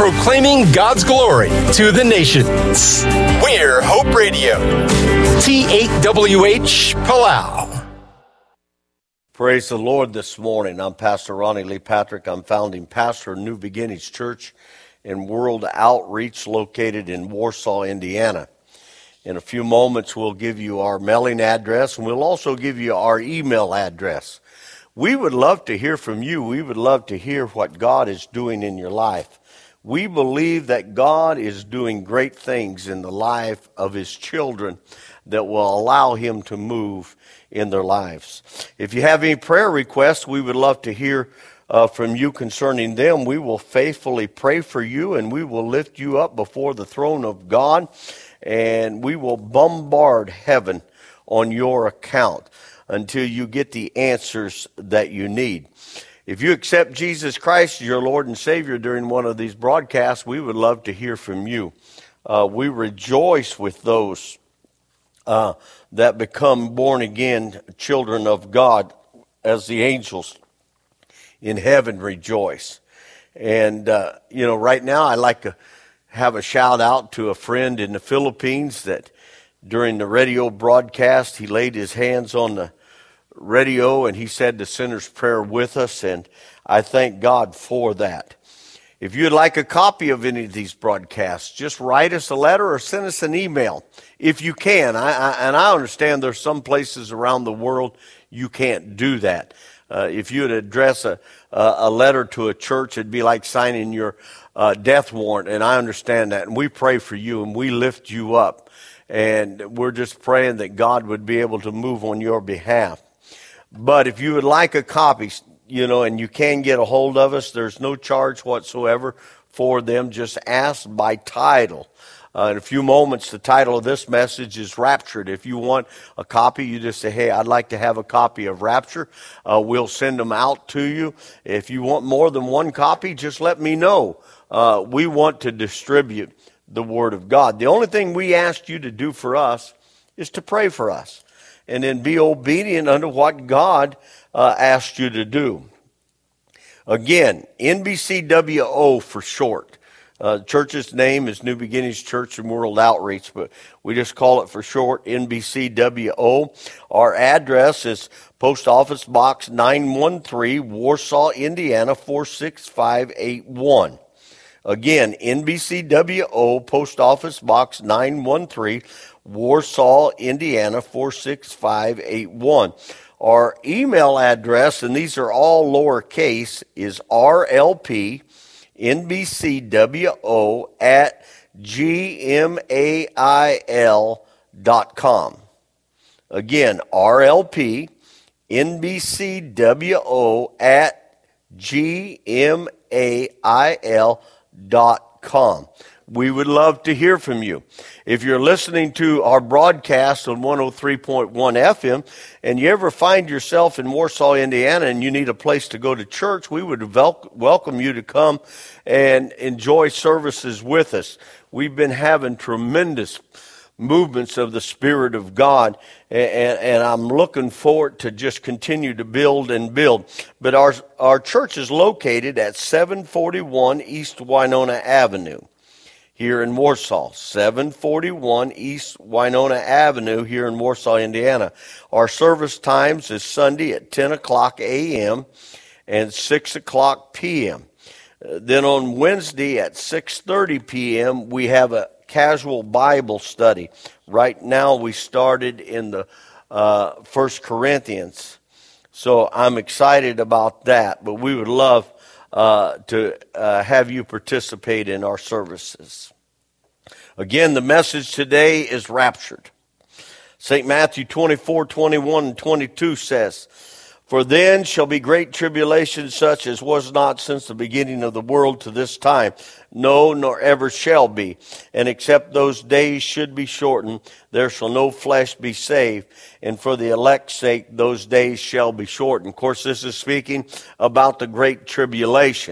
proclaiming God's glory to the nations. We're Hope Radio, T8WH Palau. Praise the Lord this morning. I'm Pastor Ronnie Lee Patrick. I'm founding pastor of New Beginnings Church and World Outreach located in Warsaw, Indiana. In a few moments, we'll give you our mailing address, and we'll also give you our email address. We would love to hear from you. We would love to hear what God is doing in your life. We believe that God is doing great things in the life of His children that will allow Him to move in their lives. If you have any prayer requests, we would love to hear from you concerning them. We will faithfully pray for you, and we will lift you up before the throne of God, and we will bombard heaven on your account until you get the answers that you need. If you accept Jesus Christ as your Lord and Savior during one of these broadcasts, we would love to hear from you. We rejoice with those that become born-again children of God as the angels in heaven rejoice. And, right now I'd like to have a shout-out to a friend in the Philippines that during the radio broadcast, he laid his hands on the radio and he said the sinner's prayer with us, and I thank God for that. If you'd like a copy of any of these broadcasts, just write us a letter or send us an email if you can. I understand there's some places around the world you can't do that. If you'd address a letter to a church, it'd be like signing your death warrant, and I understand that. And we pray for you, and we lift you up. And we're just praying that God would be able to move on your behalf. But if you would like a copy, and you can get a hold of us, there's no charge whatsoever for them. Just ask by title. In a few moments, the title of this message is Raptured. If you want a copy, you just say, hey, I'd like to have a copy of Rapture. We'll send them out to you. If you want more than one copy, just let me know. We want to distribute the Word of God. The only thing we ask you to do for us is to pray for us and then be obedient unto what God asked you to do. Again, NBCWO for short. Church's name is New Beginnings Church and World Outreach, but we just call it for short NBCWO. Our address is Post Office Box 913, Warsaw, Indiana 46581. Again, NBCWO, Post Office Box 913, Warsaw, Indiana 46581. Our email address, and these are all lowercase, is rlpnbcwo@gmail.com. Again, rlpnbcwo@gmail.com. We would love to hear from you. If you're listening to our broadcast on 103.1 FM and you ever find yourself in Warsaw, Indiana, and you need a place to go to church, we would welcome you to come and enjoy services with us. We've been having tremendous movements of the Spirit of God, and I'm looking forward to just continue to build and build. But our church is located at 741 East Winona Avenue here in Warsaw, 741 East Winona Avenue here in Warsaw, Indiana. Our service times is Sunday at 10 o'clock a.m. and 6 o'clock p.m. Then on Wednesday at 6:30 p.m. we have a casual Bible study. Right now we started in the 1 Corinthians. So I'm excited about that, but we would love to have you participate in our services. Again, the message today is Raptured. St. Matthew 24:21 and 22 says, For then shall be great tribulation such as was not since the beginning of the world to this time, no, nor ever shall be. And except those days should be shortened, there shall no flesh be saved. And for the elect's sake, those days shall be shortened. Of course, this is speaking about the great tribulation.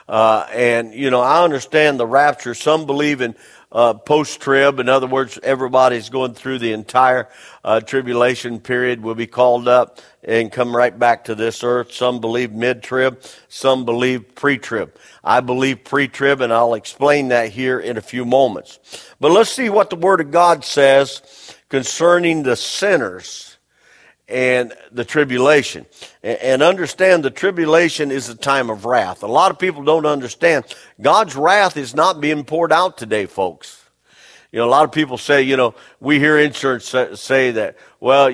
And, I understand the rapture. Some believe in post-trib. In other words, everybody's going through the entire tribulation period will be called up and come right back to this earth. Some believe mid-trib. Some believe pre-trib. I believe pre-trib, and I'll explain that here in a few moments. But let's see what the Word of God says concerning the sinners and the tribulation. And understand the tribulation is a time of wrath. A lot of people don't understand. God's wrath is not being poured out today, folks. A lot of people say, we hear insurance say that, well,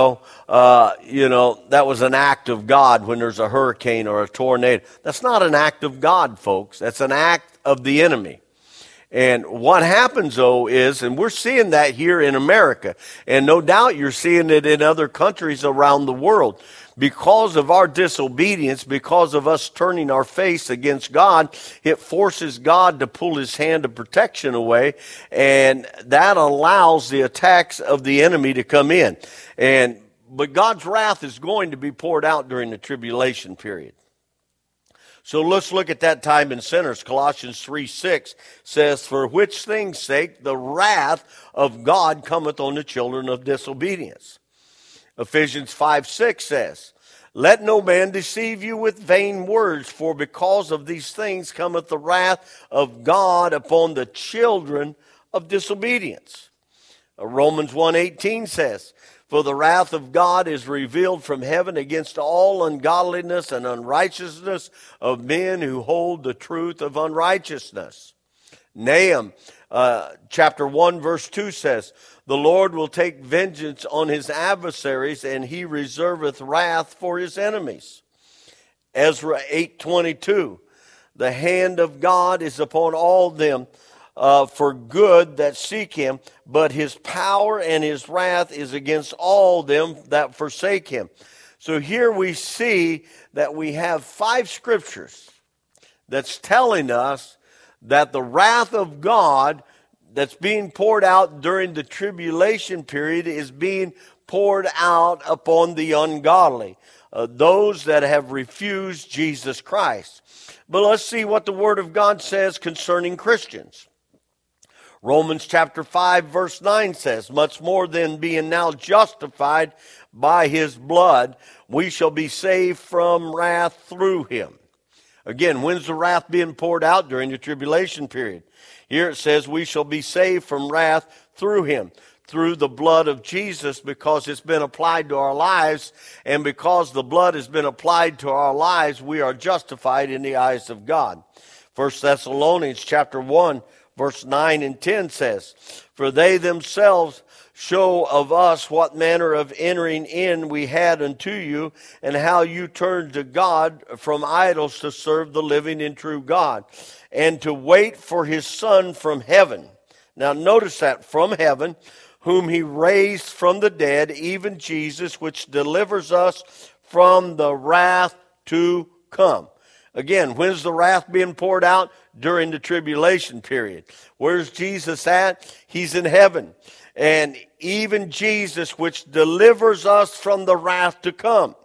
that was an act of God when there's a hurricane or a tornado. That's not an act of God, folks. That's an act of the enemy. And what happens, though, is, and we're seeing that here in America, and no doubt you're seeing it in other countries around the world. Because of our disobedience, because of us turning our face against God, it forces God to pull his hand of protection away, and that allows the attacks of the enemy to come in. But God's wrath is going to be poured out during the tribulation period. So let's look at that time in sinners. Colossians 3:6 says, "For which things' sake the wrath of God cometh on the children of disobedience." Ephesians 5:6 says, "Let no man deceive you with vain words, for because of these things cometh the wrath of God upon the children of disobedience." Romans 1:18 says, "For the wrath of God is revealed from heaven against all ungodliness and unrighteousness of men who hold the truth of unrighteousness." Nahum chapter 1 verse 2 says, "The Lord will take vengeance on his adversaries, and he reserveth wrath for his enemies." Ezra 8:22, "The hand of God is upon all them for good that seek him, but his power and his wrath is against all them that forsake him." So here we see that we have 5 scriptures that's telling us that the wrath of God that's being poured out during the tribulation period is being poured out upon the ungodly, those that have refused Jesus Christ. But let's see what the Word of God says concerning Christians. Romans chapter 5 verse 9 says, "Much more than being now justified by his blood, we shall be saved from wrath through him." Again, when's the wrath being poured out? During the tribulation period. Here it says we shall be saved from wrath through him, through the blood of Jesus, because it's been applied to our lives, and because the blood has been applied to our lives, we are justified in the eyes of God. 1 Thessalonians chapter 1 verse 9 and 10 says, "For they themselves show of us what manner of entering in we had unto you, and how you turned to God from idols to serve the living and true God, and to wait for his Son from heaven." Now notice that, from heaven, "whom he raised from the dead, even Jesus, which delivers us from the wrath to come." Again, when's the wrath being poured out? During the tribulation period. Where's Jesus at? He's in heaven. And even Jesus, which delivers us from the wrath to come.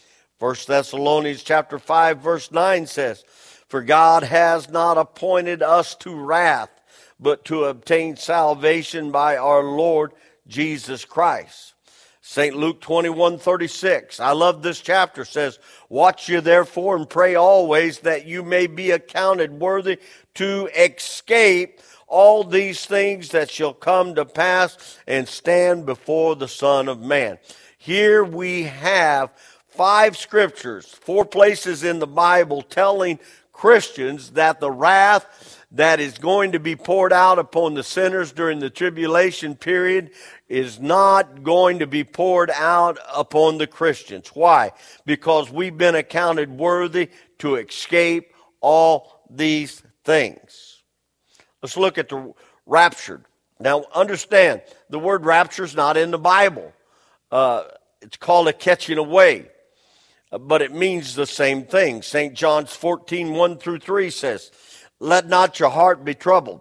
1 Thessalonians chapter 5 verse 9 says, "For God has not appointed us to wrath, but to obtain salvation by our Lord Jesus Christ." St. Luke 21:36. I love this chapter. Says, "Watch ye therefore and pray always, that you may be accounted worthy to escape all these things that shall come to pass and stand before the Son of Man." Here we have 5 scriptures, 4 places in the Bible telling Christians that the wrath that is going to be poured out upon the sinners during the tribulation period is not going to be poured out upon the Christians. Why? Because we've been accounted worthy to escape all these things. Let's look at the raptured. Now understand, the word rapture is not in the Bible. It's called a catching away, but it means the same thing. St. John's 14:1-3 says, "Let not your heart be troubled.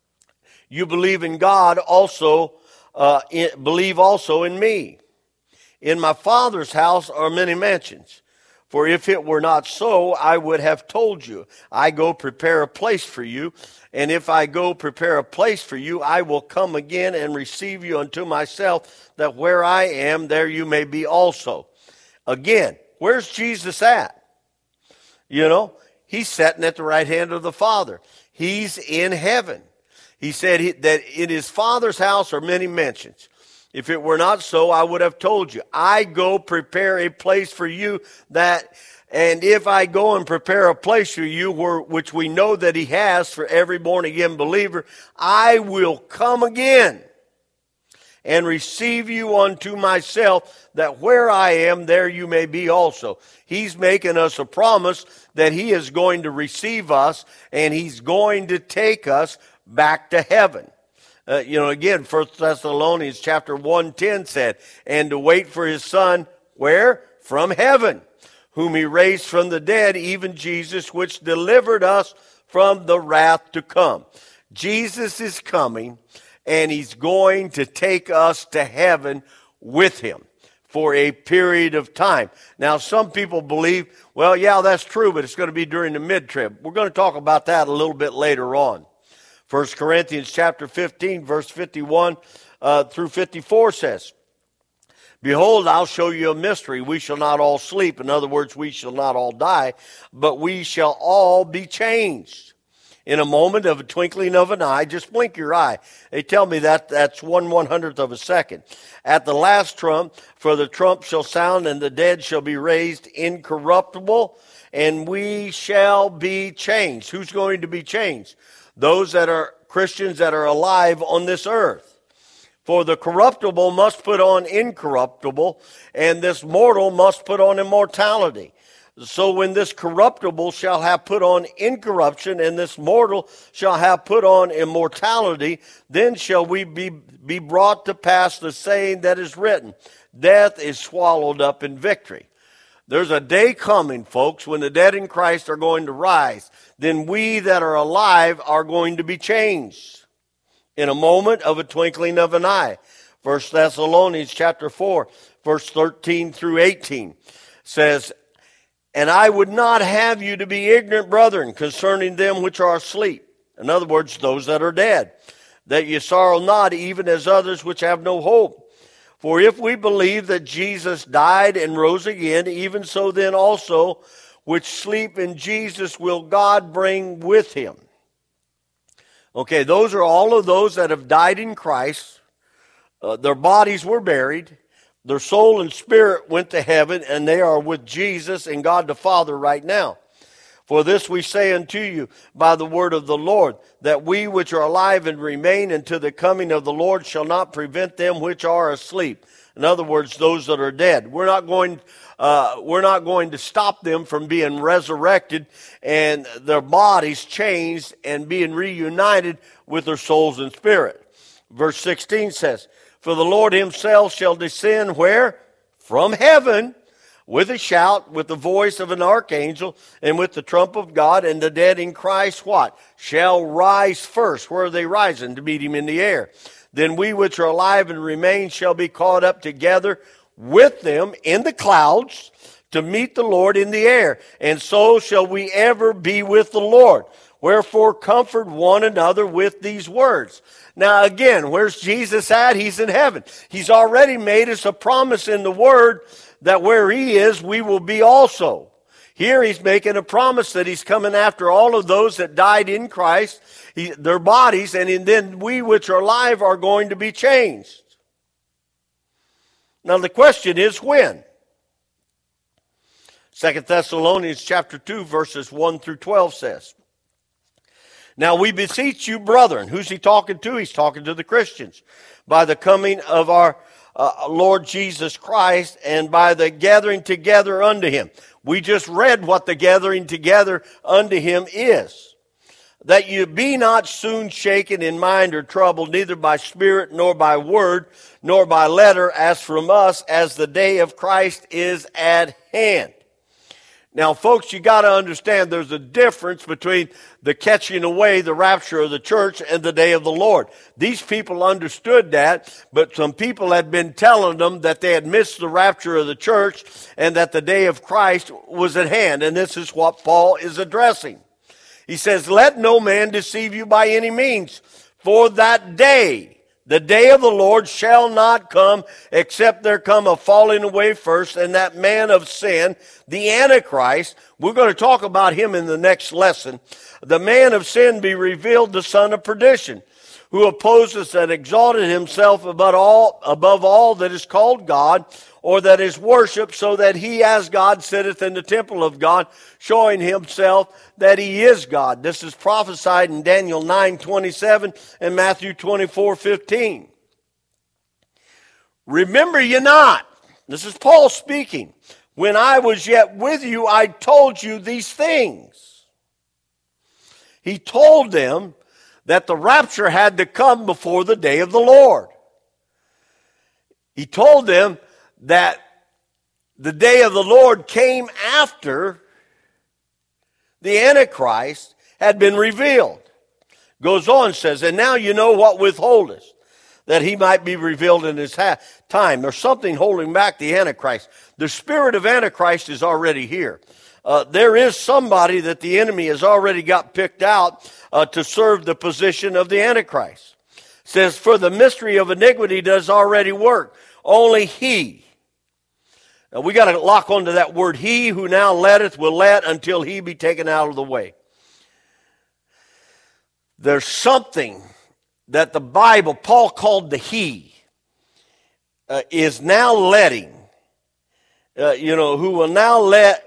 You believe in God, also believe also in me. In my Father's house are many mansions. For if it were not so, I would have told you. I go prepare a place for you. And if I go prepare a place for you, I will come again and receive you unto myself, that where I am, there you may be also. Again, where's Jesus at? You know, he's sitting at the right hand of the Father. He's in heaven. He said that in his Father's house are many mansions. If it were not so, I would have told you. I go prepare a place for you and if I go and prepare a place for you, which we know that he has for every born-again believer, I will come again and receive you unto myself, that where I am, there you may be also. He's making us a promise that he is going to receive us, and he's going to take us back to heaven. Again, 1 Thessalonians chapter 1:10 said, and to wait for his Son, where? From heaven, whom he raised from the dead, even Jesus, which delivered us from the wrath to come. Jesus is coming, and he's going to take us to heaven with him for a period of time. Now, some people believe, well, yeah, that's true, but it's going to be during the mid-trib. We're going to talk about that a little bit later on. 1 Corinthians chapter 15, verse 51 through 54 says, behold, I'll show you a mystery. We shall not all sleep. In other words, we shall not all die, but we shall all be changed. In a moment of a twinkling of an eye, just blink your eye. They tell me that's 1/100th of a second. At the last trump, for the trump shall sound, and the dead shall be raised incorruptible, and we shall be changed. Who's going to be changed? Those that are Christians that are alive on this earth. For the corruptible must put on incorruptible, and this mortal must put on immortality. So when this corruptible shall have put on incorruption, and this mortal shall have put on immortality, then shall we be brought to pass the saying that is written, death is swallowed up in victory. There's a day coming, folks, when the dead in Christ are going to rise. Then we that are alive are going to be changed in a moment of a twinkling of an eye. 1 Thessalonians chapter 4, verse 13 through 18 says, and I would not have you to be ignorant, brethren, concerning them which are asleep. In other words, those that are dead, that ye sorrow not, even as others which have no hope. For if we believe that Jesus died and rose again, even so then also which sleep in Jesus will God bring with him. Okay, those are all of those that have died in Christ. Their bodies were buried. Their soul and spirit went to heaven, and they are with Jesus and God the Father right now. For this we say unto you by the word of the Lord, that we which are alive and remain unto the coming of the Lord shall not prevent them which are asleep. In other words, those that are dead. We're not going to stop them from being resurrected and their bodies changed and being reunited with their souls and spirit. Verse 16 says, for the Lord himself shall descend where? From heaven, with a shout, with the voice of an archangel, and with the trump of God, and the dead in Christ, what? Shall rise first. Where are they rising? To meet him in the air. Then we which are alive and remain shall be caught up together with them in the clouds to meet the Lord in the air. And so shall we ever be with the Lord. Wherefore comfort one another with these words. Now again, where's Jesus at? He's in heaven. He's already made us a promise in the Word that where he is, we will be also. Here he's making a promise that he's coming after all of those that died in Christ, their bodies, and then we which are alive are going to be changed. Now the question is when? 2 Thessalonians chapter 2 verses 1 through 12 says, now we beseech you, brethren. Who's he talking to? He's talking to the Christians. By the coming of our Lord Jesus Christ and by the gathering together unto him. We just read what the gathering together unto him is. That you be not soon shaken in mind or troubled, neither by spirit, nor by word, nor by letter, as from us, as the day of Christ is at hand. Now, folks, you got to understand there's a difference between the catching away, the rapture of the church, and the day of the Lord. These people understood that, but some people had been telling them that they had missed the rapture of the church and that the day of Christ was at hand. And this is what Paul is addressing. He says, let no man deceive you by any means, for that day, the day of the Lord shall not come except there come a falling away first, and that man of sin, the Antichrist, we're going to talk about him in the next lesson, the man of sin be revealed, the son of perdition, who opposes and exalted himself above all that is called God, or that is worshipped, so that he as God sitteth in the temple of God, showing himself that he is God. This is prophesied in Daniel 9:27 and Matthew 24:15. Remember ye not, this is Paul speaking, when I was yet with you, I told you these things. He told them that the rapture had to come before the day of the Lord. He told them that the day of the Lord came after the Antichrist had been revealed. Goes on, says, and now you know what withholdeth, that he might be revealed in his time. There's something holding back the Antichrist. The spirit of Antichrist is already here. There is somebody that the enemy has already got picked out to serve the position of the Antichrist. It says, for the mystery of iniquity does already work. Only he. Now we got to lock onto that word, he who now letteth will let until he be taken out of the way. There's something that the Bible, Paul called the he, is now letting, who will now let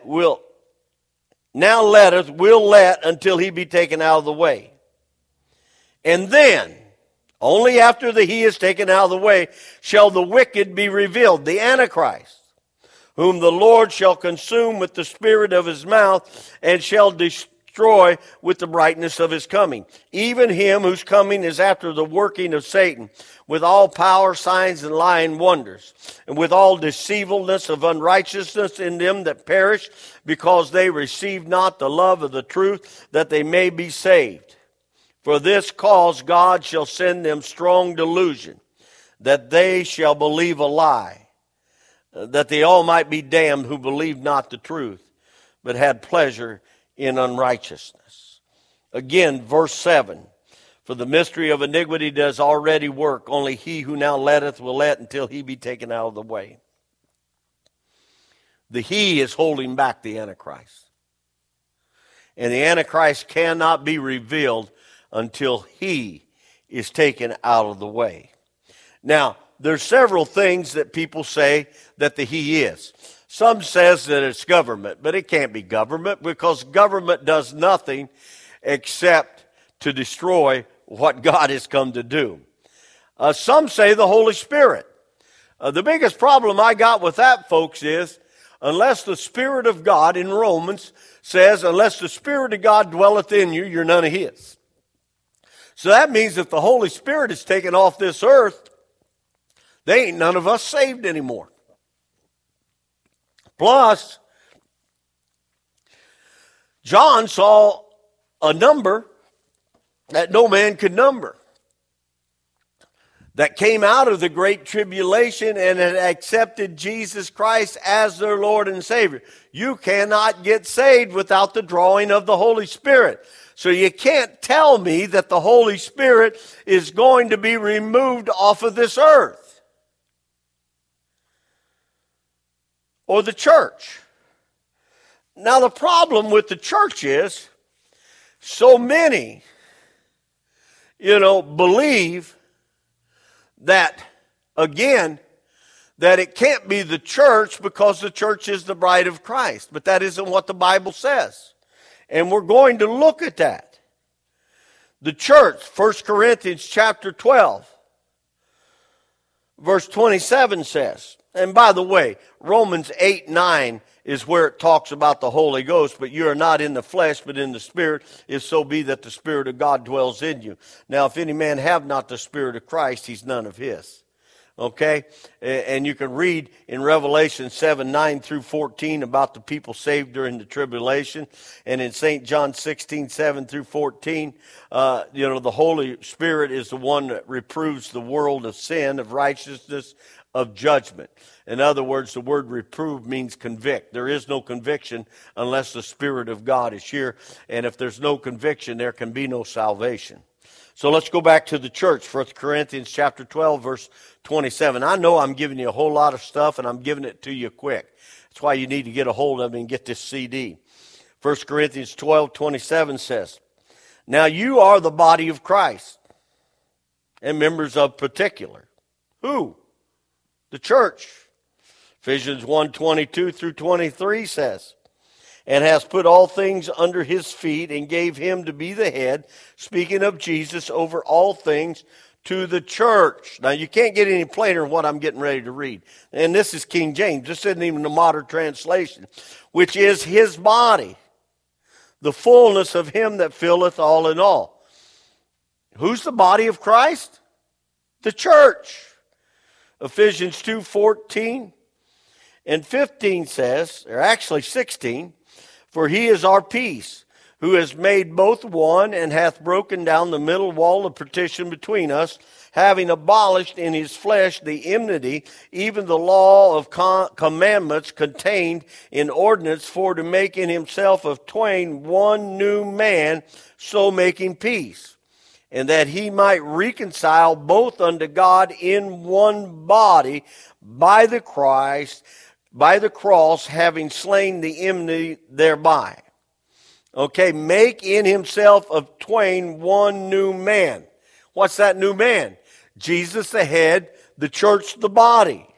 until he be taken out of the way. And then, only after the he is taken out of the way, shall the wicked be revealed, the Antichrist, whom the Lord shall consume with the spirit of his mouth, and shall destroy with the brightness of his coming. Even him whose coming is after the working of Satan, with all power, signs, and lying wonders, and with all deceivableness of unrighteousness in them that perish, because they receive not the love of the truth, that they may be saved. For this cause God shall send them strong delusion, that they shall believe a lie, that they all might be damned who believed not the truth, but had pleasure in unrighteousness. Again, verse 7, for the mystery of iniquity does already work, only he who now letteth will let until he be taken out of the way. The he is holding back the Antichrist. And the Antichrist cannot be revealed until he is taken out of the way. Now, there's several things that people say that the he is. Some says that it's government, but it can't be government because government does nothing except to destroy what God has come to do. Some say the Holy Spirit. The biggest problem I got with that, folks, is unless the Spirit of God in Romans says, unless the Spirit of God dwelleth in you, you're none of his. So that means if the Holy Spirit is taken off this earth, they ain't none of us saved anymore. Plus, John saw a number that no man could number, that came out of the great tribulation and had accepted Jesus Christ as their Lord and Savior. You cannot get saved without the drawing of the Holy Spirit. So you can't tell me that the Holy Spirit is going to be removed off of this earth. Or the church. Now the problem with the church is so many, believe that, again, that it can't be the church because the church is the bride of Christ. But that isn't what the Bible says. And we're going to look at that. The church, 1 Corinthians chapter 12, verse 27 says, and by the way, Romans 8:9 is where it talks about the Holy Ghost, but you are not in the flesh, but in the Spirit, if so be that the Spirit of God dwells in you. Now, if any man have not the Spirit of Christ, he's none of his. Okay? And you can read in Revelation 7, 9 through 14 about the people saved during the tribulation. And in St. John 16, 7 through 14, the Holy Spirit is the one that reproves the world of sin, of righteousness, of judgment. In other words, the word reprove means convict. There is no conviction unless the Spirit of God is here. And if there's no conviction, there can be no salvation. So let's go back to the church, 1 Corinthians chapter 12, verse 27. I know I'm giving you a whole lot of stuff, and I'm giving it to you quick. That's why you need to get a hold of me and get this CD. 1 Corinthians 12, 27 says, "Now you are the body of Christ, and members of particular." Who? The church. Ephesians 1, 22 through 23 says, "And has put all things under his feet, and gave him to be the head," speaking of Jesus, "over all things to the church." Now, you can't get any plainer than what I'm getting ready to read. And this is King James. This isn't even the modern translation. "Which is his body, the fullness of him that filleth all in all." Who's the body of Christ? The church. Ephesians 2, 14 and 15 says, or actually 16, "For he is our peace, who has made both one, and hath broken down the middle wall of partition between us, having abolished in his flesh the enmity, even the law of commandments contained in ordinance, for to make in himself of twain one new man, so making peace. And that he might reconcile both unto God in one body by the cross, having slain the enmity thereby." Okay, make in himself of twain one new man. What's that new man? Jesus the head, the church the body.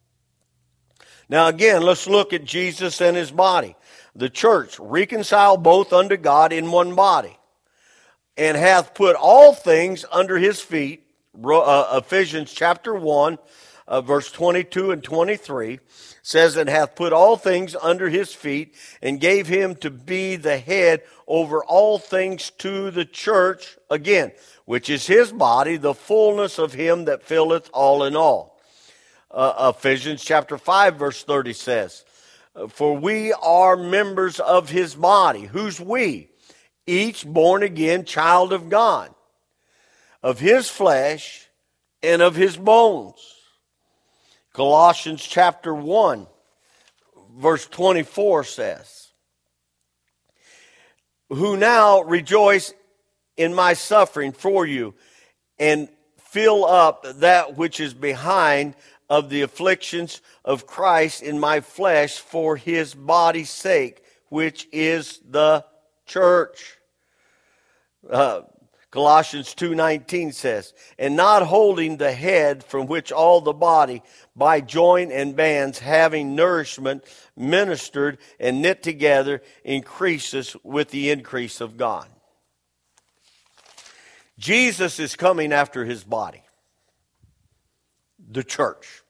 Now again, let's look at Jesus and his body. The church, reconcile both unto God in one body, and hath put all things under his feet. Ephesians chapter 1, verse 22 and 23 says, "And hath put all things under his feet, and gave him to be the head over all things to the church," again, "which is his body, the fullness of him that filleth all in all." Ephesians chapter 5, verse 30 says, "For we are members of his body." Who's we? Each born again child of God, of his flesh and of his bones. Colossians chapter 1, verse 24 says, "Who now rejoice in my suffering for you, and fill up that which is behind of the afflictions of Christ in my flesh for his body's sake, which is the church." Colossians 2:19 says, "And not holding the head, from which all the body by joint and bands, having nourishment, ministered and knit together, increases with the increase of God." Jesus is coming after his body, the church,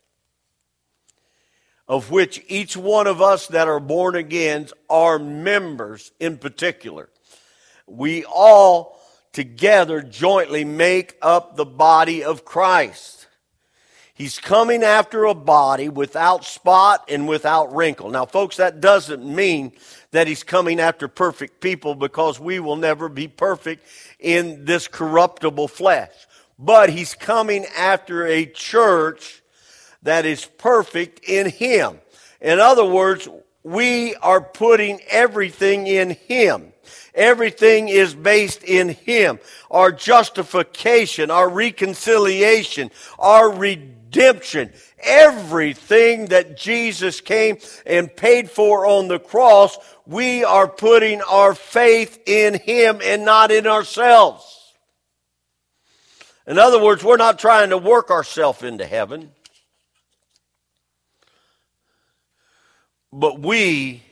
of which each one of us that are born again are members in particular. We all together jointly make up the body of Christ. He's coming after a body without spot and without wrinkle. Now, folks, that doesn't mean that he's coming after perfect people, because we will never be perfect in this corruptible flesh. But he's coming after a church that is perfect in him. In other words, we are putting everything in him. Everything is based in him. Our justification, our reconciliation, our redemption, everything that Jesus came and paid for on the cross, we are putting our faith in him and not in ourselves. In other words, we're not trying to work ourselves into heaven, but we